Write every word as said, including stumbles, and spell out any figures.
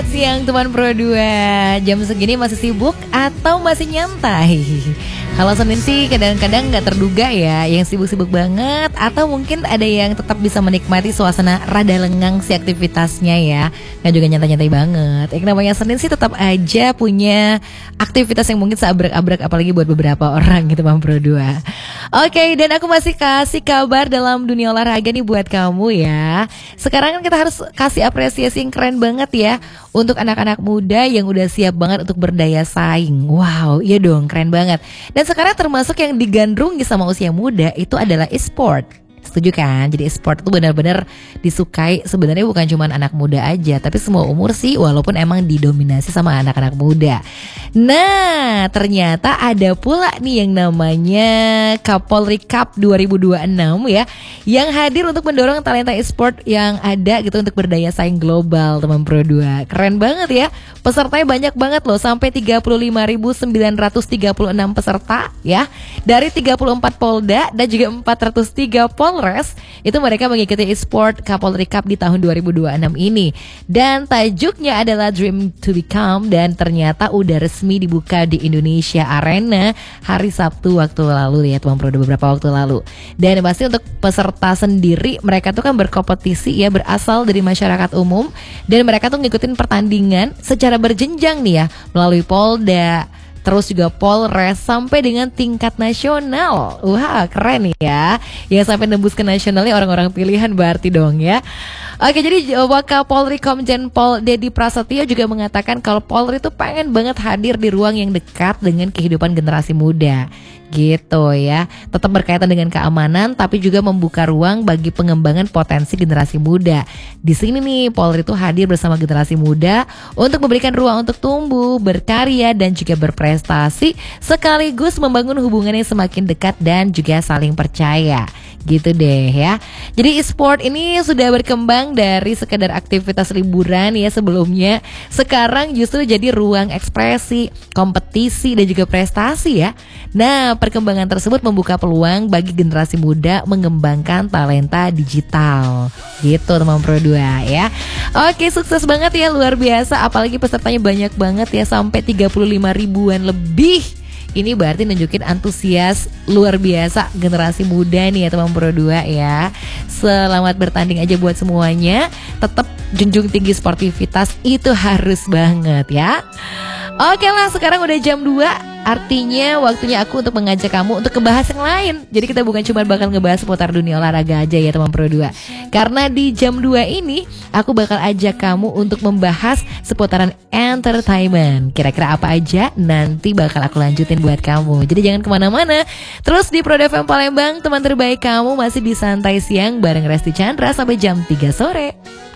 Siang teman Pro dua, jam segini masih sibuk atau masih nyantai? Kalau Senin sih kadang-kadang gak terduga ya, yang sibuk-sibuk banget atau mungkin ada yang tetap bisa menikmati suasana rada lengang si aktivitasnya ya. Gak juga nyantai-nyantai banget. Yang namanya Senin sih tetap aja punya aktivitas yang mungkin seabrek-abrek, apalagi buat beberapa orang gitu teman Pro dua. Oke, dan aku masih kasih kabar dalam dunia olahraga nih buat kamu ya. Sekarang kan kita harus kasih apresiasi yang keren banget ya untuk anak-anak muda yang udah siap banget untuk berdaya saing. Wow, iya dong, keren banget. Dan sekarang termasuk yang digandrungi sama usia muda itu adalah e-sport. Setuju kan? Jadi e-sport itu benar-benar disukai sebenarnya bukan cuma anak muda aja, tapi semua umur sih, walaupun emang didominasi sama anak-anak muda. Nah, ternyata ada pula nih yang namanya Kapolri Cup dua ribu dua puluh enam ya, yang hadir untuk mendorong talenta e-sport yang ada gitu untuk berdaya saing global teman Pro dua. Keren banget ya. Pesertanya banyak banget loh, sampai tiga puluh lima ribu sembilan ratus tiga puluh enam peserta ya, dari tiga puluh empat Polda dan juga empat ratus tiga Polres. Itu mereka mengikuti e-sport Kapolri Cup di tahun dua ribu dua puluh enam ini. Dan tajuknya adalah Dream to Become, dan ternyata udah resmi dibuka di Indonesia Arena hari Sabtu waktu lalu ya teman Pro dua, beberapa waktu lalu. Dan pasti untuk peserta sendiri, mereka tuh kan berkompetisi ya, berasal dari masyarakat umum, dan mereka tuh ngikutin pertandingan secara berjenjang nih ya, melalui Polda, terus juga Polres, sampai dengan tingkat nasional. Wah, keren ya. Yang sampai nembus ke nasionalnya orang-orang pilihan berarti dong ya. Oke, jadi Wakapolri Komjen Pol Dedi Prasetyo juga mengatakan kalau Polri itu pengen banget hadir di ruang yang dekat dengan kehidupan generasi muda. Gitu ya. Tetap berkaitan dengan keamanan, tapi juga membuka ruang bagi pengembangan potensi generasi muda. Di sini nih Polri itu hadir bersama generasi muda untuk memberikan ruang untuk tumbuh, berkarya, dan juga berprestasi, sekaligus membangun hubungan yang semakin dekat dan juga saling percaya. Gitu deh ya. Jadi e-sport ini sudah berkembang dari sekedar aktivitas liburan ya sebelumnya. Sekarang justru jadi ruang ekspresi, kompetisi, dan juga prestasi ya. Nah, perkembangan tersebut membuka peluang bagi generasi muda mengembangkan talenta digital. Gitu teman Pro dua ya. Oke, sukses banget ya, luar biasa. Apalagi pesertanya banyak banget ya, sampai tiga puluh lima ribuan lebih. Ini berarti nunjukin antusias luar biasa generasi muda nih ya teman Pro dua ya. Selamat bertanding aja buat semuanya. Tetap junjung tinggi sportivitas, itu harus banget ya. Oke lah, sekarang udah jam dua. Artinya waktunya aku untuk mengajak kamu untuk ngebahas yang lain. Jadi kita bukan cuma bakal ngebahas seputar dunia olahraga aja ya teman Pro dua. Karena di jam dua ini aku bakal ajak kamu untuk membahas seputaran entertainment. Kira-kira apa aja nanti bakal aku lanjutin buat kamu. Jadi jangan kemana-mana. Terus di Pro F M Palembang, teman terbaik kamu masih di Santai Siang bareng Resti Chandra sampai jam tiga sore.